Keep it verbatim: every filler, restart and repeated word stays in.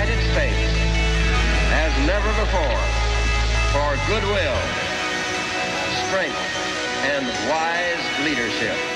United States as never before for goodwill, strength, and wise leadership.